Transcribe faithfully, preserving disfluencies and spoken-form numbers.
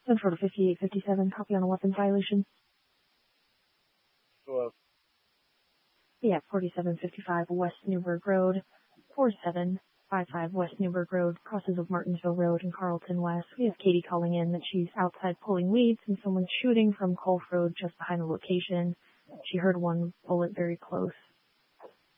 Central to fifty-eight fifty-seven, copy on a weapons violation. Hello. Yeah, forty-seven fifty-five West Newburgh Road, forty-seven fifty-five West Newburgh Road, crosses of Martinsville Road and Carlton West. We have Katie calling in that she's outside pulling weeds and someone's shooting from Colf Road just behind the location. She heard one bullet very close.